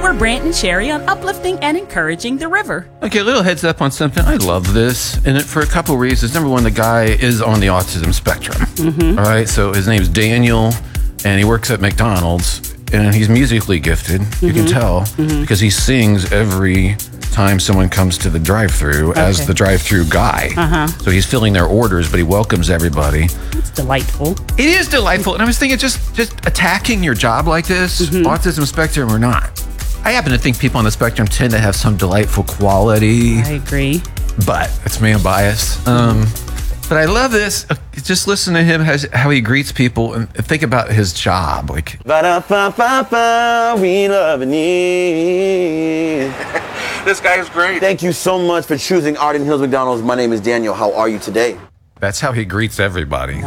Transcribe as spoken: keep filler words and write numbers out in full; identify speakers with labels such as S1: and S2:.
S1: We're Brant and Sherry on uplifting and encouraging the river.
S2: Okay, a little heads up on something. I love this, and it, for a couple reasons. Number one, the guy is on the autism spectrum. Mm-hmm. All right, so his name's Daniel, and he works at McDonald's, and he's musically gifted. Mm-hmm. You can tell mm-hmm. because he sings every time someone comes to the drive-thru okay. as the drive-thru guy. Uh-huh. So he's filling their orders, but he welcomes everybody.
S1: It's delightful.
S2: It is delightful, and I was thinking, just just attacking your job like this, mm-hmm. autism spectrum or not. I happen to think people on the spectrum tend to have some delightful quality.
S1: I agree.
S2: But it's man bias. Um, but I love this. Just listen to him, has, how he greets people, and think about his job. Like,
S3: Ba-da-ba-ba-ba, we love and need.
S2: This guy is great.
S3: Thank you so much for choosing Arden Hills McDonald's. My name is Daniel. How are you today?
S2: That's how he greets everybody.